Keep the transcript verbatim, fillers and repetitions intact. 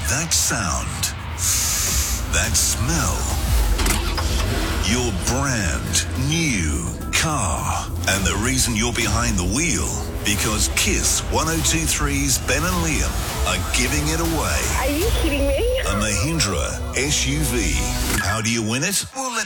That sound. That smell. Your brand new car. And the reason you're behind the wheel, because Kiss one oh two three's Ben and Liam are giving it away. Are you kidding me? A Mahindra S U V. How do you win it? Well, let